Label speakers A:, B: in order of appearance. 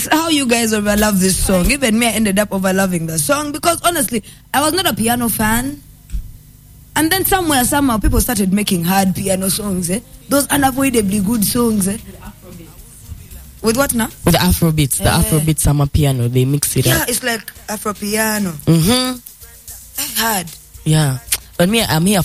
A: how you guys overlove this song. Even me, I ended up overloving the song because honestly, I was not a piano fan. And then somehow, people started making hard piano songs. Those unavoidably good songs. With what now?
B: With the Afrobeats. The Afrobeat summer piano, they mix it up.
A: Yeah, it's like Afro piano.
B: Mm-hmm.
A: Hard.
B: Yeah. But me, I'm here